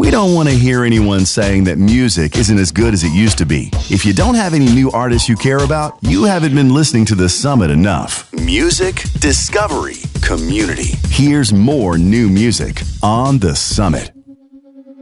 We don't want to hear anyone saying that music isn't as good as it used to be. If you don't have any new artists you care about, you haven't been listening to The Summit enough. Music, discovery, community. Here's more new music on The Summit.